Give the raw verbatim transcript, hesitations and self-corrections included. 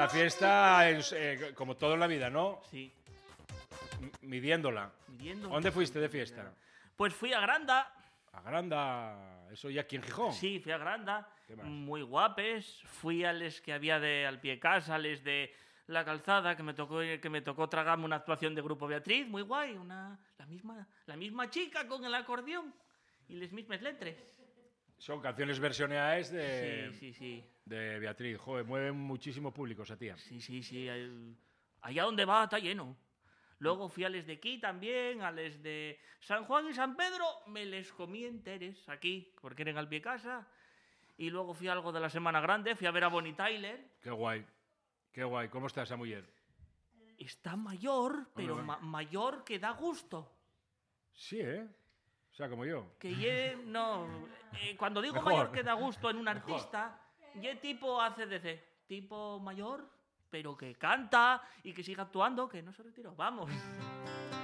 la fiesta, es, eh, como todo en la vida, ¿no? Sí. M midiéndola. Midiéndola. ¿Dónde fuiste de fiesta? Pues fui a Granda. A Granda. ¿Eso ya aquí en Gijón? Sí, fui a Granda. ¿Qué más? Muy guapes. Fui a les que había de al pie casa, les de la calzada, que me tocó que me tocó tragarme una actuación de Grupo Beatriz, muy guay, una la misma la misma chica con el acordeón y les mismas letras. Son canciones versioneadas de, Sí, sí, sí. de Beatriz. Joder, mueven muchísimo público esa tía. Sí, sí, sí. el- Allá donde va está lleno. Luego fui a les de aquí también, a les de San Juan y San Pedro, me les comí enteres aquí, porque eran al pie casa. Y luego fui a algo de la Semana Grande, fui a ver a Bonnie Tyler. Qué guay. Qué guay. ¿Cómo está esa mujer? Está mayor, pero Hombre, ma- mayor que da gusto. Sí, ¿eh? O sea, como yo. Que ye, no, eh, cuando digo Mejor. mayor que da gusto en un Mejor. artista, ye tipo A C D C, tipo mayor, pero que canta y que siga actuando, que no se retiró. Vamos.